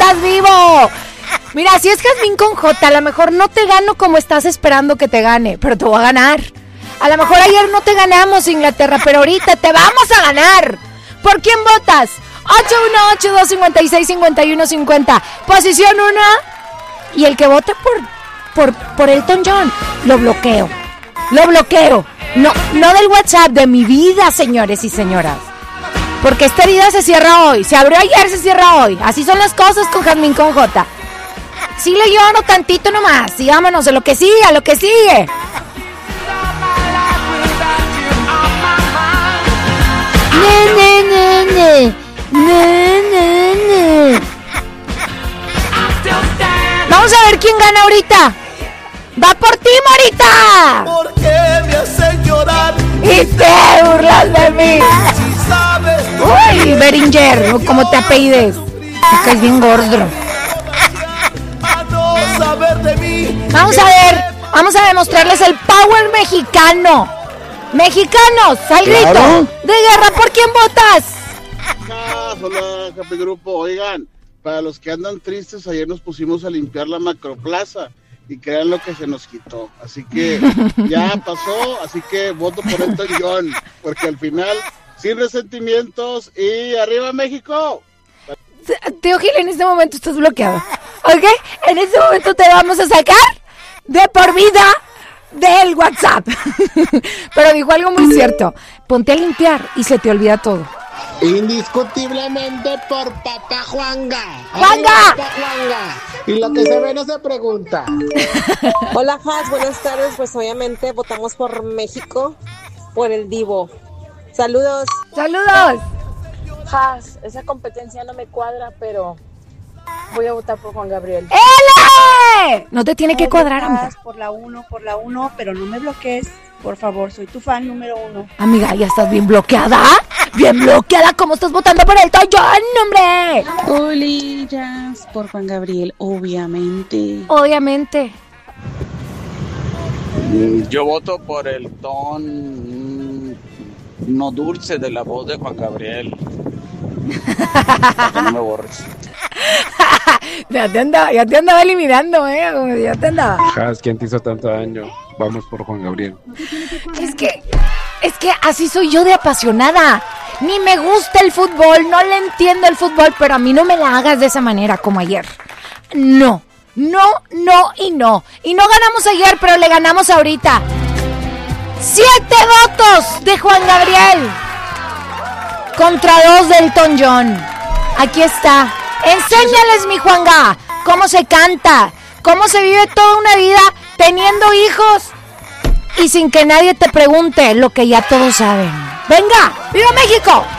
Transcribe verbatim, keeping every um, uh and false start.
estás vivo. Mira, si es Jazmín con J, a lo mejor no te gano como estás esperando que te gane, pero te voy a ganar. A lo mejor ayer no te ganamos, Inglaterra, pero ahorita te vamos a ganar. ¿Por quién votas? ocho uno ocho, dos cinco seis, cinco uno cinco cero. Posición uno. Y el que vote por, por, por Elton John, lo bloqueo. Lo bloqueo. No, no del WhatsApp, de mi vida, señores y señoras. Porque esta herida se cierra hoy. Se abrió ayer, se cierra hoy. Así son las cosas con Jazmín con J. Sí le lloro tantito nomás. Y vámonos a lo que sigue, a lo que sigue. Ne, ne, ne, ne. Ne, ne, ne. Vamos a ver quién gana ahorita. ¡Va por ti, Morita! ¿Por qué me haces llorar? Y te burlas de mí. Si sabes. Uy, Beringer, o como te apellides. Te caes bien gordo. A no saber de mí. Vamos a ver, vamos a demostrarles el power mexicano. Mexicanos, al grito Claro. de guerra, ¿por quién votas? Ah, hola, Happy Grupo. Oigan, para los que andan tristes, ayer nos pusimos a limpiar la Macroplaza y crean lo que se nos quitó. Así que ya pasó, así que voto por Elton John, porque al final, sin resentimientos y ¡arriba México! Teo Gil, en este momento estás bloqueado, ¿ok? En este momento te vamos a sacar de por vida del WhatsApp. Pero dijo algo muy cierto. Ponte a limpiar y se te olvida todo. Indiscutiblemente por Papá Juanga. ¡Juanga! Papá Juanga. Y lo que se ve no se pregunta. Hola, Has, buenas tardes. Pues obviamente votamos por México, por el Divo. Saludos. ¡Saludos! Has, esa competencia no me cuadra, pero voy a votar por Juan Gabriel. ¡Ele! No te tiene que cuadrar, amiga. Por la uno, por la uno, pero no me bloquees, por favor, soy tu fan número uno. Amiga, ¿ya estás bien bloqueada? ¿Bien bloqueada? ¿Cómo estás votando por el Toyón, hombre? Olillas por Juan Gabriel, obviamente. Obviamente. Yo voto por el ton mm, no dulce de la voz de Juan Gabriel. Para que no me borres. Ya te andaba, ya te andaba eliminando, eh. Como ya te andaba. Has, ¿quién te hizo tanto daño? Vamos por Juan Gabriel. Es que, es que así soy yo de apasionada. Ni me gusta el fútbol, no le entiendo el fútbol, pero a mí no me la hagas de esa manera como ayer. No, no, no y no. Y no ganamos ayer, pero le ganamos ahorita. Siete votos de Juan Gabriel contra dos del Elton John. Aquí está. Enséñales, mi Juanga, cómo se canta, cómo se vive toda una vida teniendo hijos y sin que nadie te pregunte lo que ya todos saben. ¡Venga! ¡Viva México!